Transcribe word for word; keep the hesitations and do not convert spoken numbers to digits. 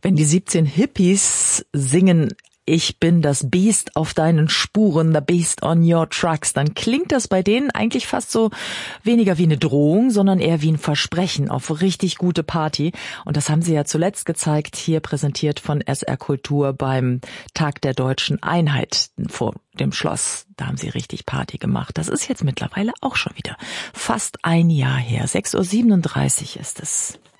Wenn die siebzehn Hippies singen, ich bin das Biest auf deinen Spuren, the beast on your tracks, dann klingt das bei denen eigentlich fast so weniger wie eine Drohung, sondern eher wie ein Versprechen auf richtig gute Party. Und das haben sie ja zuletzt gezeigt, hier präsentiert von S R Kultur beim Tag der Deutschen Einheit vor dem Schloss. Da haben sie richtig Party gemacht. Das ist jetzt mittlerweile auch schon wieder fast ein Jahr her. sechs Uhr siebenunddreißig ist es.